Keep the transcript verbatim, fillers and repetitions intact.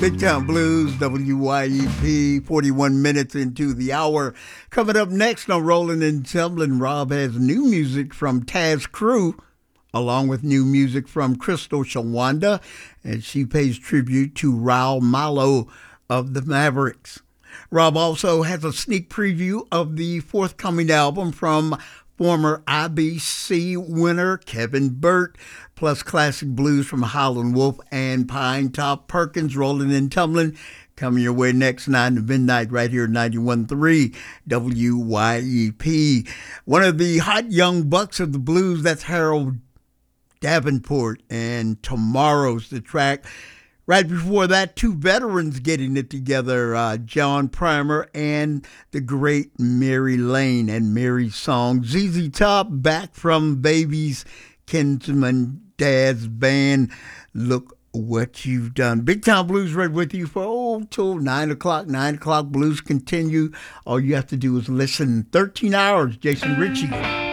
Big Time Blues, W Y E P, forty-one minutes into the hour. Coming up next on Rolling and Tumbling, Rob has new music from Taz Crew, along with new music from Crystal Shawanda, and she pays tribute to Raul Malo of the Mavericks. Rob also has a sneak preview of the forthcoming album from former I B C winner Kevin Burt, plus classic blues from Howlin' Wolf and Pine Top Perkins. Rolling and Tumbling, coming your way next, nine to midnight, right here at ninety-one point three W Y E P. One of the hot young bucks of the blues, that's Harold Davenport, and Tomorrow's the track. Right before that, two veterans getting it together, uh, John Primer and the great Mary Lane and Mary's song. Z Z Top back from Baby's Kinsman Dad's band. Look what you've done. Big Time Blues right with you for oh till nine o'clock. nine o'clock blues continue. All you have to do is listen. thirteen hours, Jason Ritchie.